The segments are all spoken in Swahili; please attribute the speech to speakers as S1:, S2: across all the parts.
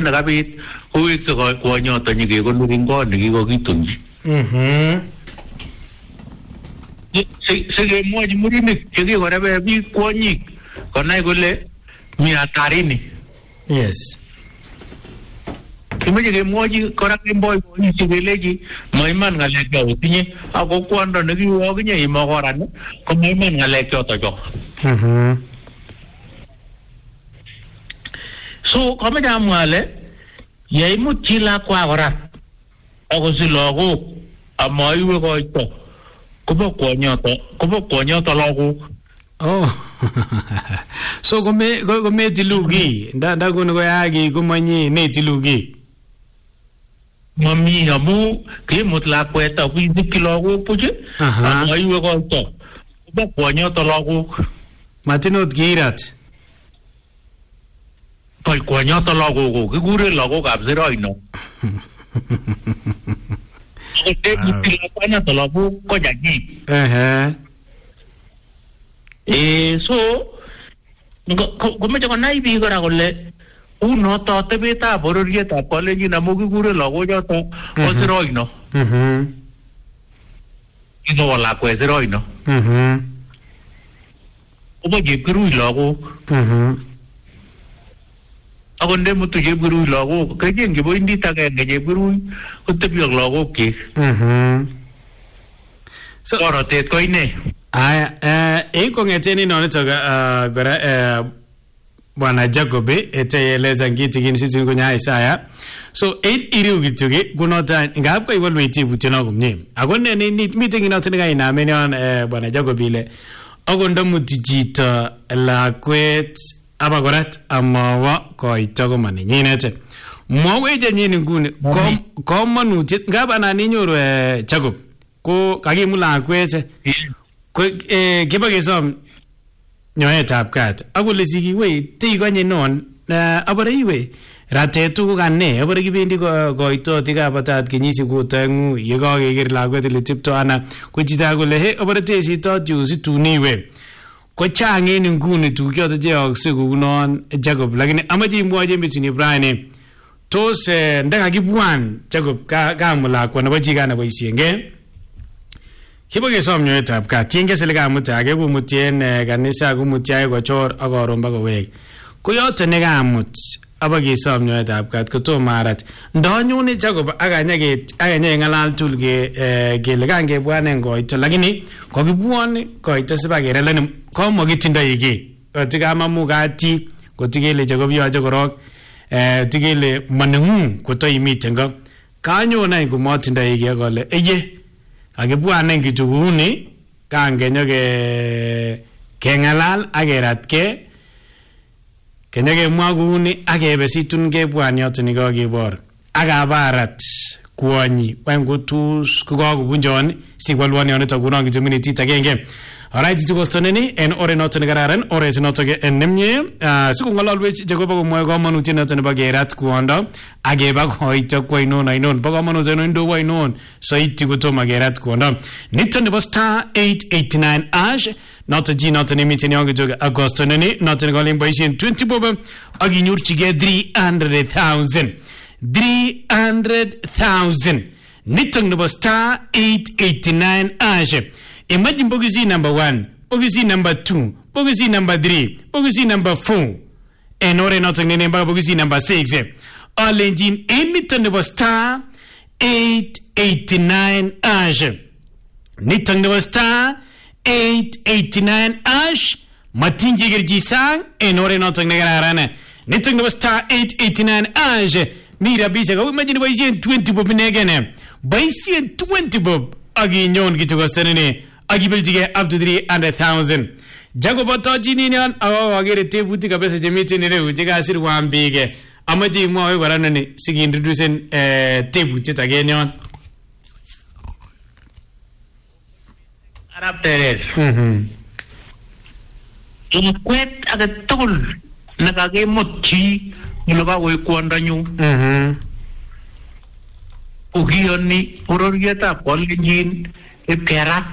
S1: kit nekabit kowekse kwonyoto nyikekonori eng kot nekikokitumchi. Sikemwochi murenik chekikorebe biik kwonyik konai kole mi hatarini.
S2: Yes.
S1: Kimeche kemwochi kora kemboi kwonyik chekelechi maiman ng'alek cho otinye ako kwondo nekiwokinye imokoran ko maiman ng'alek choto cho. So kameche amwa ale yeimut chi lakwa kora akosich lagok amaiwe koito kobo kwonyoto lagok.
S2: Oh. So kome tilugi nda kono koyaki komanyi ne tilugi.
S1: Mami amu kimut lakwet akisipchi lagok puch amaiwe koito kobo kwonyoto lagok.
S2: Matinot kiirat.
S1: Koi kwonyoto lagok kikure lagokab Siroino. Kwonyoto lagok ko jaki. So komeche konai biik kora kole unoto atebetab bororietab Kalenjin amu kikure lagochoto ko Siroino. Kikowo lakwet Siroino. Kobo chepkirui lagok. Ako ndemutu chepkirui lagok kechengchi pointit agenge chepkirui kotebio ak lagok chik. Borotet ko ine.
S2: Kong'eten inonitok kora Bwana Jacob etaeleza kitigin sisi kwenye Isaya. So iriu kityo kunota ngap ko iwalweti butyo komye. Ako ne meeting inoto nikainamen yon Bwana Jacob ile akondo muti chito lakwet abakorat amawa koito komanenyinet. Mwaweje nyini nguni komonutiet ngap anan inyoru Jacob ko kakimu lakwet ko kibakesom nyoetab kat akole sikiwe tikonye non abare iwe ratetu ko kanne abare kibendi koito tikabatat kenyisi kotengu yekakeker lakwet ile tipto ana ko chito akole he abare tesito juzi tuniwe ko chang'en nguni tukyoto cheyookse kounon Jacob lakini amache imwochi betuni Brian tos ndakakibwan Jacob kamu lakwa nebo chikana boisienge kibokesom nyoetab kat tienge sele kamutage kumutien kanisa kumutiae kochor akoron bakowek ko yoto nekamut abakesom nyoetab kat kotomo arat ndonyone Jacob akanye ngalal tul kele kangebwanen koito lakini kokibwone koito sibakerelani komakitindoi ki tikamamukati kotikele Jacob yoche korok tikele manengung kotoimiten ko kanyonai komotindoi ki akole eye akibwanen kituguni kangenyo kengalal akeratke kenyo kemwa kuni akebesitun kebwan yoto nikakebor akabarat kwonyi wengutus kokakobunjon sikwalwan yonito kunon kityo minitit agenge. Alright, tukostoneni en ore noto nekararan ore noto nemye sikong'ololwech Jacob komwoe komonutiet noto nebo kerat kwondo akeba koito kwainon ainon bo komonut ainon ndo ainon soiti kotomo kerat kwondo nito nebo star 889 ash noto ji noto nemiten yon kitok agostoneni noto nekolen boisien 20 bob akinyorchigei 300,000 nito nebo star 889 ash. Imagine bogisi number 1, bogisi number 2, bogisi number 3, bogisi number 4. En ore notok nene mba bogisi number 6. Alenjin eniton nebo star 889 ash. Niton nebo star 889 ash. Matinji gerji sang en ore notok nekararan. Niton nebo star 889 ash. Mira bisa ko imagine boisien 20 bob negene. Boisien 20 bob aginyon kitugosene. Akibeljige up to 300,000. Jacob otojini yon akere tebutik kabisa chemiten ireu chekasir wambike amache imwoe kora nani sikintroducen tebutiet age nyon.
S1: Arab Teres. Lakwet age tugul nekakemut chi nekakowek kwondonyu. Ukiyoni bororietab Kalenjin ipkerat.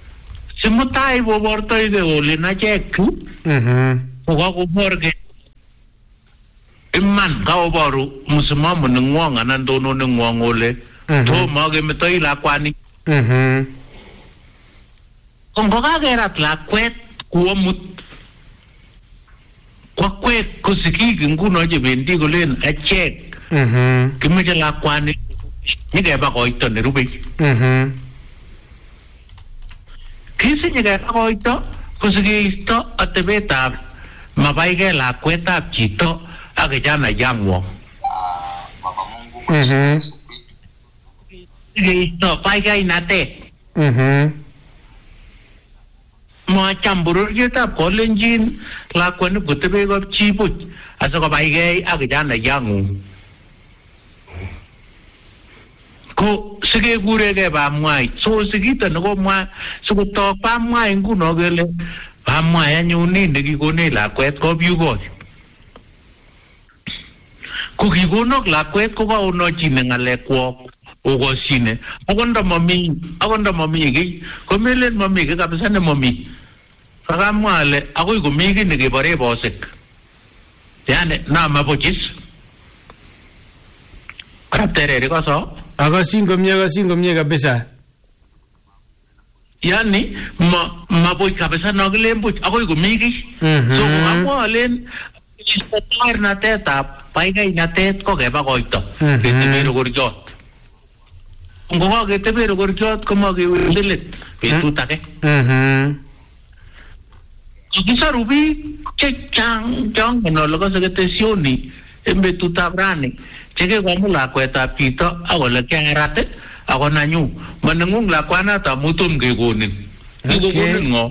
S1: Simutai bobortoike ole nachek tu kokakobor iman kaoboru msimamo nengwong anan tono nengwong ole tomo kemetoi lakwani kongokakerat lakwet kuomut kwakwet kosikik nguno chebendi kolen achek kimeche lakwani nyikeba koito nerubei kisi nyikeba koito kosikeisto atebetab mabaike lakwetab chito ak kijana yangwong sikeisto baikainatet macham bororyetab kolenjin lakwani kotebe kapchi buch asikobaikei ak kijana yangung ko sikekuregei bamwai so sikito nekomwa sikotok bamwai nguno kele bamwai anyun nekikonech lakwet kopyugoi ko kikonok lakwet kokaonochine ng'alekwok okoshine akot ndamami kiy komelen mami kiy kabisa nemami kakamwa ale akoi komi kiy nekebore bosik yani namabuchis karaptereri koso
S2: akasin komye kabisa
S1: yani mabuch kabisa nokilen buch akoi komi kiy so kokamwa alen chistatarnatetab baikainatet kokeba koito ketebe rokoriot ngokaketebe rokoriot komakewendi let betut age kikisoru biik chechang chongen ole kose ketesioni en betutab rani chekekomu lakwetab chito akole kiarat ako nanyu manengung lakwanato amu tom kekonin kikokonin ngo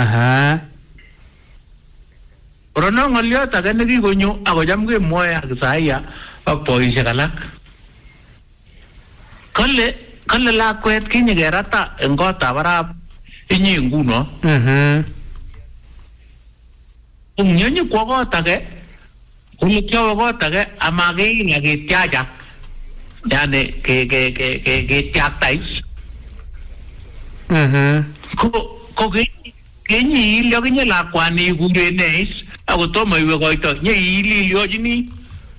S1: Rono ngoliot age nekikonyo akocham kemwoe ak Isaiah ak boisiek alak kale lakwet kinyikerata eng kotab arap inyi nguno nyonyi kwa kot age kule kyawe kot age amakeila ketiacha yani ketiaktais ko kenyi ilio kinye lakwani ikureneis akotomo iwe koito nye ililiochini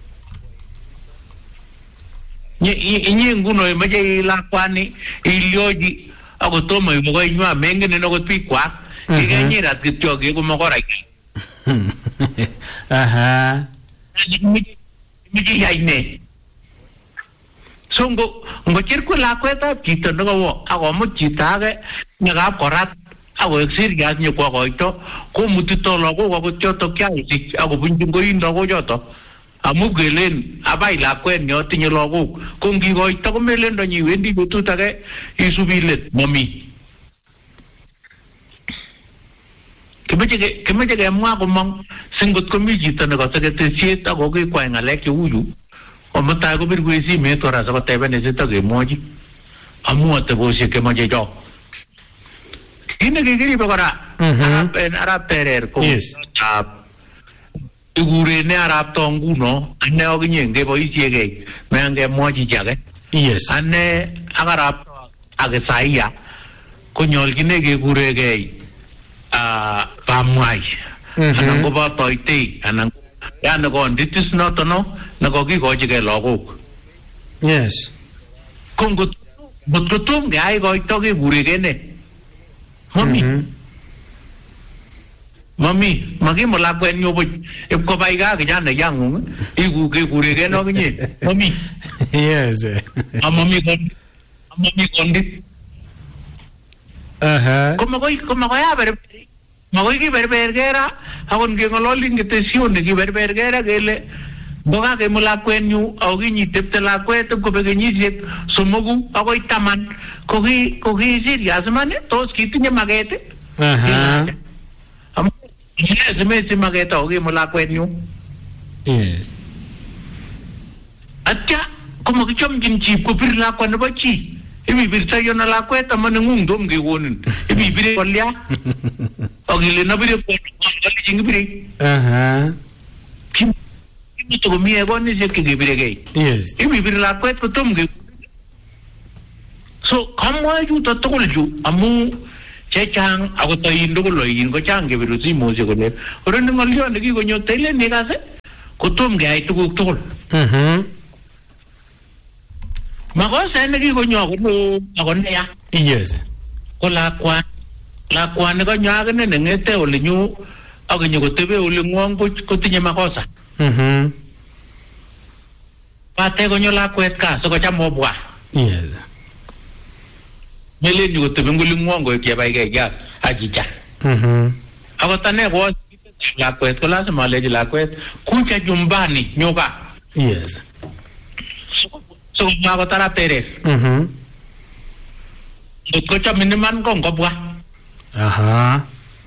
S1: nye nguno imeche lakwani iliochi akotomo iwe koinywa mengen enokot bikwak kikenyirat kityo kikomokoraiki imeche yaine so ngocherkwe lakwetab chito nekowo akomut chito age nekab korat akoek serious nyekwa koito komutito lagok akot chotok kiaisich akobunchi ngoindo kochoto amu kelen abai lakwet nyotinye lagok ko ngikoito komelendo nyiwendi betut age isubi let mami kimeche kemwa komong singot komi chito nekose ketesiet ako kikwai ng'alek cheuchu omutai kobirwech simet kora sikoteben sitakemwochi amu atebosiek chemoche chok kine kikiribe kora arap terer ko ikurene arap tonguno ane okinye ngeboisiekei mengemwochi chi age ane ak arap ak Isaiah konyolchine kekuregei bamwai anan kobo toitei anan yani konditis notono nekokikochigei lagok ko ngot kotom keai koito kekuregene Mami, makimu lakwet nyo buch ipkobai ka kijana yangung iku kekuregen okinye mami
S2: yes
S1: mami kondit komakoi aberberi makoi kiberber kera akon keng'ololin ketesion nekiberber kera kele ngokakemu lakwet nyu akokinyitepte lakwet ipkobek kenyisiek somoku akoi 10 koki serious man tos kitinye maket simesi maket akokemu lakwet nyu atya komakichomchin chip kopir lakwa nebo chi ibibirto yona lakwet amaneng'ung tom kekonin ibibire kolya akile nabire kolechin kibire kimito komi ekonisiek chekebirekei ibibire lakwet kotom kekonin so kamwae chuto tugul chu amu chechang akotoin tugul oin kochang kebiru simosiek kole oroni ng'olyo nekikonyo teilen ikase kotom keyai tuguk tugul. Makosa nekikonyo ako neya.
S2: Yes.
S1: Ko lakwani konyo akine neng'ete ole nyu ak nyokotebe ole ng'wong kotinye makosa. Pate konyo lakwet ka sikocham obwa.
S2: Yes.
S1: Melen nyokotebe ole ng'wong koek chebaigei gas achicha. Ako tane ko lakwet ko lazima aleji lakwet kuja nyumbani nyoka.
S2: Yes.
S1: So makotara teres. Ko chamini man ko ngobwa.
S2: Aha.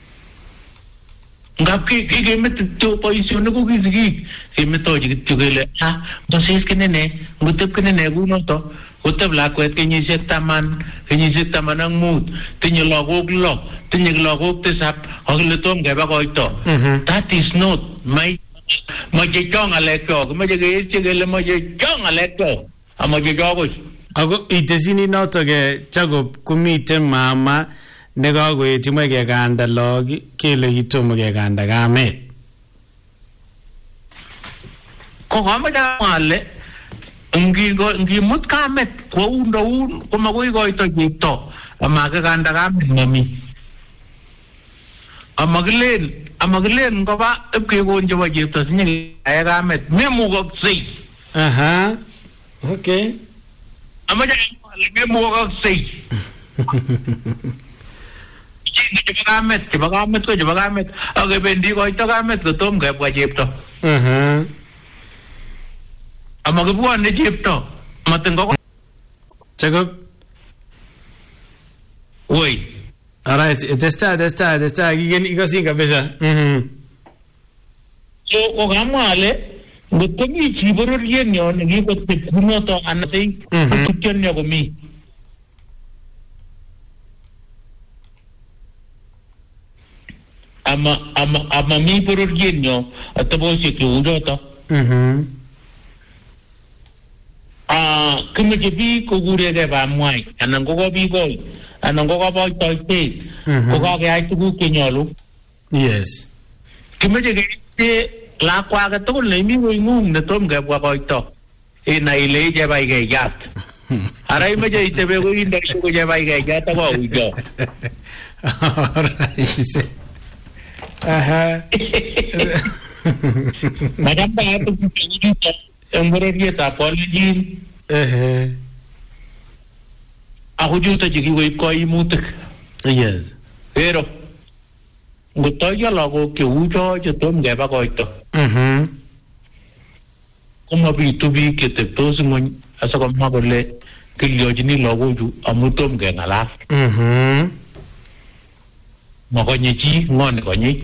S1: Ngap kimeto to poisyon ko kisigi kimeto jigile dosis kinene ngutep kinene kunoto kutep lakwet kenyisiek 10 ang mut tinye lagok lo tinye lagok tisap akile tom keba koito. That is not my chong alekyo maje kele maje chong alekyo amaje jogos.
S2: Ako itesini noto ke Jacob kumite mama nekakoet imwe kekanda log kele kitomo kekanda kamet.
S1: Ko kamada male ngimut kamet ko undo ko magoi koito chepto amakekanda kamet mami. Amagilen ngoba ipkekon chebo chepto sinye kaya kamet memukoksei.
S2: Aha. Okay.
S1: Amaja memukoksei. Chebo kamet ak bendi koito kamet kotom kebwa chepto. Amakibwane chepto matingo
S2: Jacob.
S1: Woi.
S2: Alright, testa ikosin kabisa.
S1: So okamwale ngotomi chibororien yon ngikotep kunoto anatei kutyon yo komi. Ama mi bororien yo atobosye kunoto. Kimeche biik kokurege bamwai anan ko bikoi anan ko kaboitoitet ko kakeyai tuguk chenyolu.
S2: Yes.
S1: Kimeche keite lakwa age tugul neimi koing'ung netom kebwa koito inai ile ichebaigeiat. Ara imeche itebe koinde ko chebaigeiat ak koucho.
S2: Alright. Aha.
S1: Madam ba ang bororietab Kalenjin. Ako juto chikiweit koimutik.
S2: Yes.
S1: Pero ngotoyo lagok cheucho chetom keba koito. Komabitu biik cheteptos ng'ony asikomwa kole kilyochini lagochu amu tom keng'alal. Makonye chi ng'o nekonye.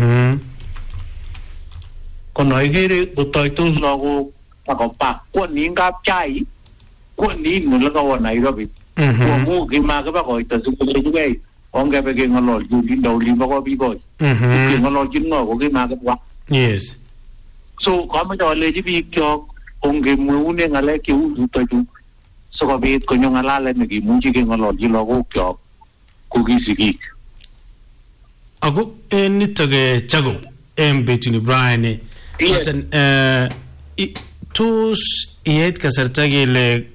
S1: Kono ikere kotoitos lagok akopa kwanin kapchai kwanin mulakawa Nairobi. Kwamu kimakeba koito sikulechukei ongebe keng'ololchi olinda olimbo kobikoi. Keng'ololchin ng'o ko kimakebwa.
S2: Yes.
S1: So kameche alechi biikchok ongemweune ng'alek cheu chutochu sikobit konyo ng'alalet nekimuchi keng'ololchi lagokchok ko kisigik.
S2: Ako nito ke Jacob betuni Brian tos iyet kasarta kele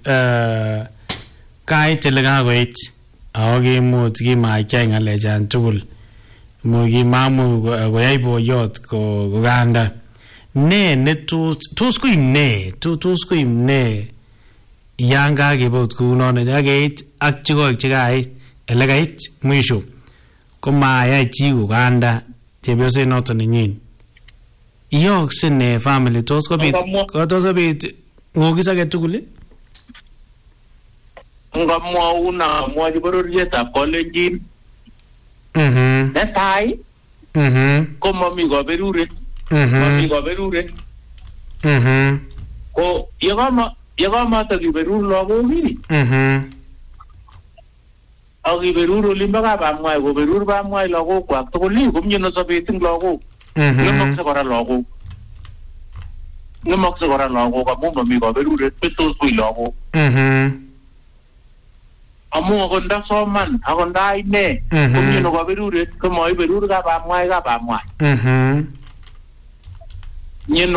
S2: kait ele kakoit ako kimut kimakyai ng'alechan tugul kimamu koyai boyot kokanda ne tos koib ne yan kakebot kounono kakeit ak chikoik chekait ele kait mwisho komayai chi kokanda chepyoset noto nenyin. Iyokse ne family tos kobit ng'okis age tugul.
S1: Ngamwaun amwachi bororietab Kalenjin. Netai ko mami kaberuret. Ko yekamata kiberur lagok ak kiberur olimbo kabamwai koberur bamwai lagokwak tugul komyeno sobet eng lagok. Ng'emokse kora lagok amu mami kaberuret betos buch lagok. Amu akot ndasoman akot ndai ne komyeno kaberuret komaiberur kabamwai. Nyeno